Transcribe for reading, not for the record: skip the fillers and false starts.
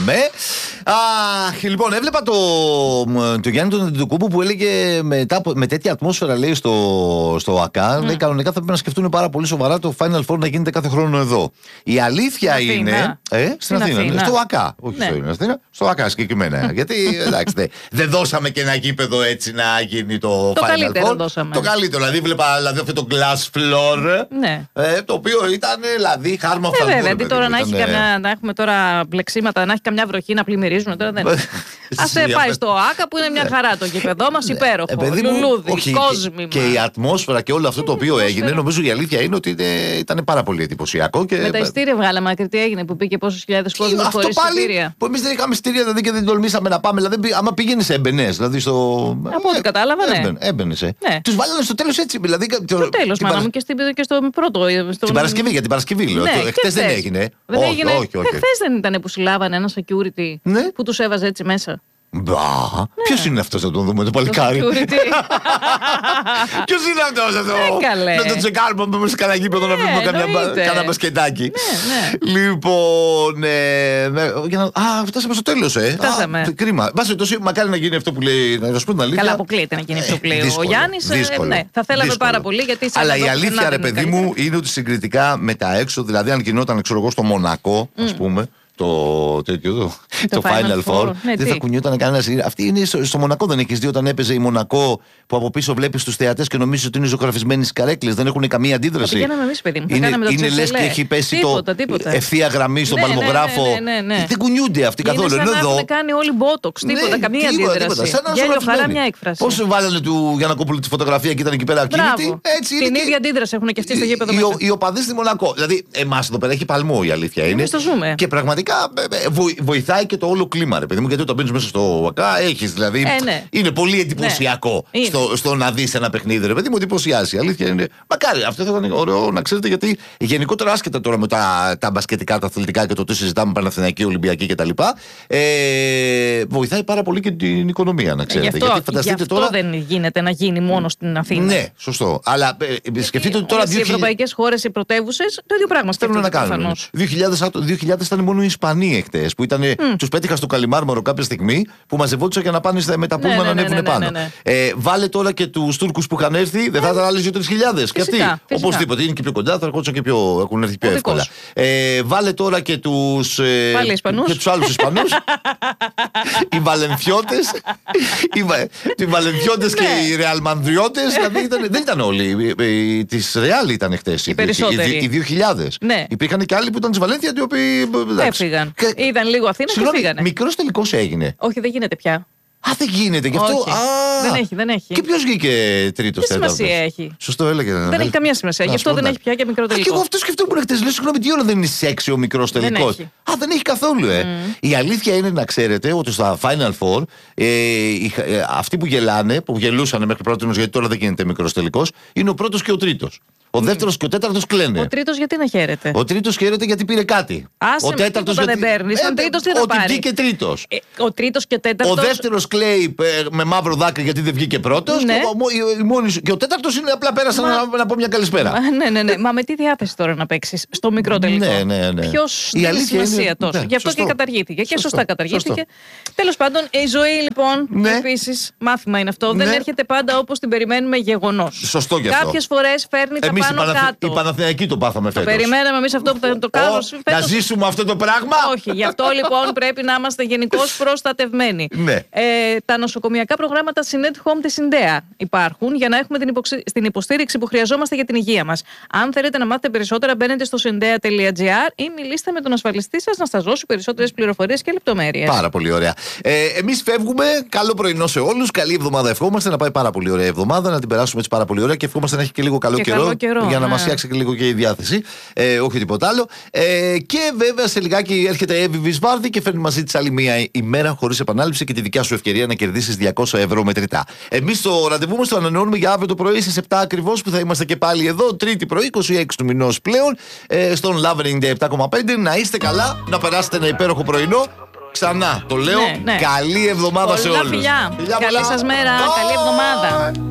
Πάμε. Λοιπόν, έβλεπα το Γιάννη τον Αντετοκούμπο που έλεγε με τέτοια ατμόσφαιρα, λέει, στο ΑΚΑ, λέει, κανονικά θα πρέπει να σκεφτούν πάρα πολύ σοβαρά το Final Four να γίνεται κάθε χρόνο εδώ. Η αλήθεια είναι. Στην Αθήνα. Στο ΑΚΑ. Όχι στο Αθήνα, στο ΑΚΑ συγκεκριμένα. Γιατί εντάξει, δεν δώσαμε και ένα γήπεδο έτσι να γίνει το Final Four. Το καλύτερο. Δηλαδή, βλέπα αυτό το glass floor. Το οποίο ήταν δηλαδή χάρμα φθαλμού. Βέβαια, αντί τώρα να έχουμε τώρα μπλεξίματα, να έχει καμιά βροχή να πλημμυρίζουν. Τώρα δεν. Ας πάει στο ΑΚΑ που είναι μια χαρά το γήπεδό μας, υπέροχο. Λουλούδι, κόσμημα. Και η ατμόσφαιρα και όλο αυτό το οποίο έγινε, νομίζω η αλήθεια είναι ότι ήταν πάρα πολύ εντυπωσιακό. Με τα ειστήρια βγάλαμε άκρη, τι έγινε που πήγε πόσους χιλιάδες κόσμος χωρίς ειστήρια. Που εμείς δεν είχαμε ειστήρια δηλαδή και δεν τολμήσαμε να πάμε. Δηλαδή, άμα πήγαινες έμπαινες. Δηλαδή από ό,τι κατάλαβα, ναι. Έμπαινες. Τους βάλανε στο τέλος έτσι. Στο τέλος, μάνα μου, και στο πρώτο. Την Παρασκευή, για την Παρασκευή λέω. Χθες δεν έγινε. Χθες δεν ήταν που συλλάβανε ένα security που τους έβαζε έτσι μέσα. Ποιος είναι αυτός να τον δούμε το παλικάρι? Ποιος είναι αυτός εδώ? Να το τσεκάρουμε, να πάμε σε κανένα γήπεδο να βρούμε κανένα μπασκετάκι. Λοιπόν, φτάσαμε στο τέλος. Κρίμα. Μακάρι να γίνει αυτό που λέει, να σου πω την αλήθεια. Καλά, αποκλείεται να γίνει αυτό που λέει ο Γιάννης. Θα θέλαμε πάρα πολύ. Αλλά η αλήθεια, ρε παιδί μου, είναι ότι συγκριτικά με τα έξω, δηλαδή αν γινόταν, ξέρω εγώ, στο Μονακό, ας πούμε, το Final Four. Δεν θα κουνιόταν κανένας. Αυτή είναι στο Μονακό, δεν έχεις δει όταν έπαιζε η Μονακό που από πίσω βλέπεις τους θεατές και νομίζεις ότι είναι ζωγραφισμένοι στις καρέκλες. Δεν έχουν καμία αντίδραση. Πηγαίναμε εμείς, παιδί μου. Είναι λες και έχει πέσει το ευθεία γραμμή στον παλμογράφο. Δεν κουνιούνται αυτοί καθόλου. Δεν έχουν κάνει όλοι μπότοξ. Τίποτα, καμία αντίδραση. Γέλιο, χαρά, μια έκφραση. Πώς βάλανε του Γιαννακόπουλου τη φωτογραφία και ήταν εκεί πέρα ακίνητη. Την ίδια αντίδραση έχουν και αυτοί στο γήπεδο. Οι οπαδοί στη Μονακό. Δηλαδή, εμάς εδώ πέρα έχει παλμό, η αλήθεια είναι. Και πραγματικά βοηθάει και το όλο κλίμα, ρε παιδί μου, γιατί όταν μπαίνεις μέσα στο ΟΑΚΑ έχεις δηλαδή. Είναι πολύ εντυπωσιακό στο να δεις ένα παιχνίδι, ρε παιδί μου, εντυπωσιάζει. Αλήθεια είναι. Μακάρι, αυτό θα ήταν ωραίο να ξέρετε, γιατί γενικότερα άσχετα τώρα με τα μπασκετικά, τα αθλητικά και το τι συζητάμε, Παναθηναϊκή, Ολυμπιακή κτλ. Βοηθάει πάρα πολύ και την οικονομία, να ξέρετε. Γι' αυτό δεν γίνεται να γίνει μόνο στην Αθήνα. Ναι, σωστό. Αλλά σκεφτείτε ότι τώρα. Οι ευρωπαϊκές χώρες, οι πρωτεύουσες, το ίδιο πράγμα θέλουν να κάνουν. 2.000 ήταν μόνο οι Ισπανοί εχθές, που ήταν. Τους πέτυχα στο Καλιμάρμαρο κάποια στιγμή που μαζευόντουσαν για να πάνε με τα πούλμα να ανέβουν πάνω. Βάλε τώρα και τους Τούρκους που είχαν έρθει, δεν θα ήταν άλλες 2-3 και αυτοί. Οπωσδήποτε είναι και πιο κοντά, θα ερχόντουσαν και έχουν έρθει πιο εύκολα. Βάλε τώρα και τους άλλους Ισπανούς. Οι Βαλενθιώτες. Οι Βαλενθιώτες και οι Ρεαλμανδριώτες. Δεν ήταν όλοι. Τις Ρεάλ ήταν χτες. Οι 2.000. Υπήρχαν και άλλοι που ήταν τη Βαλένθια, οι οποίοι. Έφυγαν. Είδαν λίγο Αθήνα και φύγανε. Μικρός τελικός έγινε. Όχι, δεν γίνεται πια. Δεν γίνεται γι' αυτό. Δεν έχει. Και ποιος βγήκε τρίτος, τέταρτος? Τι σημασία έχει? Σωστό έλεγε. Δεν έχει καμία σημασία. Γι' αυτό δεν έχει πια και μικρό τελικό. Και εγώ αυτό σκεφτόμουν χτες. Λέω, συγγνώμη, τι ώρα δεν είναι σεξι ο μικρός τελικός? Δεν έχει καθόλου. Η αλήθεια είναι να ξέρετε ότι στα Final Four αυτοί που γελάνε, που γελούσαν μέχρι πρώτη, γιατί τώρα δεν γίνεται μικρός τελικός, είναι ο πρώτος και ο τρίτος. Ο δεύτερος και ο τέταρτος κλαίνε. Ο τρίτος γιατί να χαίρεται? Ο τρίτος χαίρεται γιατί πήρε κάτι. Ο τέταρτος γιατί δεν παίρνει. Ο τρίτος τι θα πάρει? Ότι βγήκε τρίτος. Ο τρίτος και τέταρτος. Ο δεύτερος κλαίει με μαύρο δάκρυ γιατί δεν βγήκε πρώτος. Και ο τέταρτος είναι απλά πέρασε να πω μια καλησπέρα. Ναι. Μα με τι διάθεση τώρα να παίξεις στο μικρό τελικό? Ποιος δίνει σημασία τόσο? Γι' αυτό και καταργήθηκε. Και σωστά καταργήθηκε. Τέλος πάντων, η ζωή λοιπόν επίσης μάθημα είναι αυτό. Δεν έρχεται πάντα όπως την περιμένουμε γεγονός. Σωστό γι' αυτό. Κάποιες φορές φέρνει πάνω κάτω. Οι Παναθηναϊκοί το πάθαμε φέτος. Περιμέναμε εμείς αυτό που θα το κάνουμε. Να ζήσουμε αυτό το πράγμα. Όχι, γι' αυτό λοιπόν πρέπει να είμαστε γενικώς προστατευμένοι. Τα νοσοκομιακά προγράμματα Synet Home της Συνδέα υπάρχουν για να έχουμε την υποστήριξη που χρειαζόμαστε για την υγεία μας. Αν θέλετε να μάθετε περισσότερα, μπαίνετε στο syndea.gr ή μιλήστε με τον ασφαλιστή σας να σας δώσει περισσότερες πληροφορίες και λεπτομέρειες. Πάρα πολύ ωραία. Εμείς φεύγουμε. Καλό πρωινό σε όλους. Καλή εβδομάδα ευχόμαστε. Να πάει πάρα πολύ ωραία εβδομάδα. Να την περάσουμε έτσι πάρα πολύ ωραία και ευχόμαστε να έχει και λίγο καλό καιρό. Για να μας φτιάξει και λίγο και η διάθεση. Όχι τίποτα άλλο. Και βέβαια σε λιγάκι έρχεται Εύη Βυσβάρδη και φέρνει μαζί της άλλη μία ημέρα χωρίς επανάληψη και τη δικιά σου ευκαιρία να κερδίσεις 200 ευρώ μετρητά. Εμείς το ραντεβού μας το ανανεώνουμε για αύριο το πρωί στις 7 ακριβώς που θα είμαστε και πάλι εδώ. Τρίτη πρωί, 26 του μηνός πλέον. Στον Love 97,5. Να είστε καλά, να περάσετε ένα υπέροχο πρωινό. Ξανά το λέω. Καλή εβδομάδα σε όλους. Φιλιά. Καλή σας μέρα. Καλή εβδομάδα.